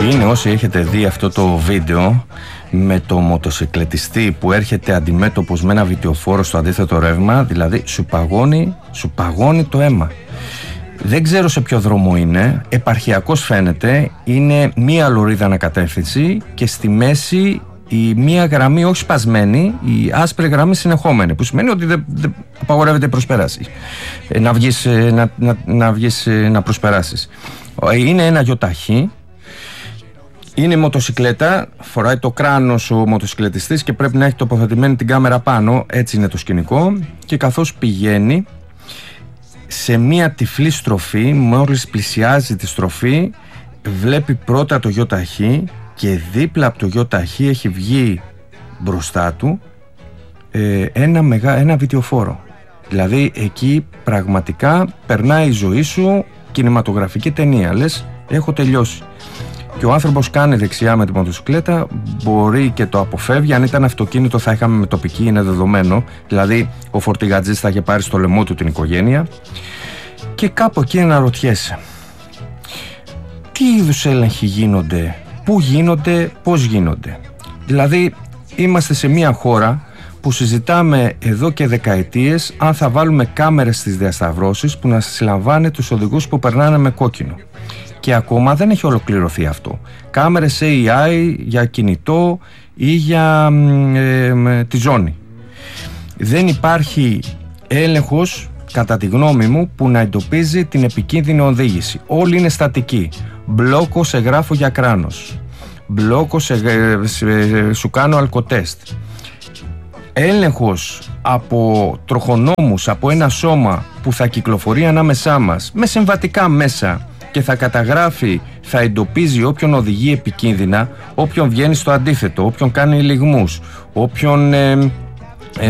είναι όσοι έχετε δει αυτό το βίντεο με το μοτοσυκλετιστή που έρχεται αντιμέτωπος με ένα βιτιοφόρο στο αντίθετο ρεύμα, δηλαδή σου παγώνει το αίμα. Δεν ξέρω σε ποιο δρόμο είναι, επαρχιακός φαίνεται, είναι μία λωρίδα ανακατεύθυνση και στη μέση η μία γραμμή όχι σπασμένη, η άσπρη γραμμή συνεχόμενη, που σημαίνει ότι δεν απαγορεύεται η προσπέραση, να βγεις να προσπεράσεις. Είναι ένα γιοταχή, είναι μοτοσυκλέτα, φοράει το κράνος ο μοτοσυκλετιστής και πρέπει να έχει τοποθετημένη την κάμερα πάνω, έτσι είναι το σκηνικό, και καθώς πηγαίνει σε μία τυφλή στροφή, μόλις πλησιάζει τη στροφή, βλέπει πρώτα το γιοταχή και δίπλα από το γιοταχή έχει βγει μπροστά του ένα βιτιοφόρο. Δηλαδή εκεί πραγματικά περνάει η ζωή σου κινηματογραφική ταινία. Λες, έχω τελειώσει. Και ο άνθρωπος κάνει δεξιά με τη μοτοσυκλέτα, μπορεί και το αποφεύγει. Αν ήταν αυτοκίνητο θα είχαμε με τοπική, είναι δεδομένο. Δηλαδή ο φορτηγατζής θα είχε πάρει στο λαιμό του την οικογένεια. Και κάπου εκεί αναρωτιέσαι, τι είδους έλεγχοι γίνονται, πού γίνονται, πώς γίνονται. Δηλαδή είμαστε σε μια χώρα που συζητάμε εδώ και δεκαετίες αν θα βάλουμε κάμερες στις διασταυρώσεις που να συλλαμβάνει τους οδηγούς που περνάνε με κόκκινο. Και ακόμα δεν έχει ολοκληρωθεί αυτό. Κάμερες AI για κινητό ή για τη ζώνη. Δεν υπάρχει έλεγχος, κατά τη γνώμη μου, που να εντοπίζει την επικίνδυνη οδήγηση. Όλοι είναι στατικοί. Μπλόκο, σε γράφω για κράνος. Μπλόκο, σου κάνω αλκοτέστ. Έλεγχος από τροχονόμους, από ένα σώμα που θα κυκλοφορεί ανάμεσά μας με συμβατικά μέσα και θα καταγράφει, θα εντοπίζει όποιον οδηγεί επικίνδυνα, όποιον βγαίνει στο αντίθετο, όποιον κάνει λιγμούς, όποιον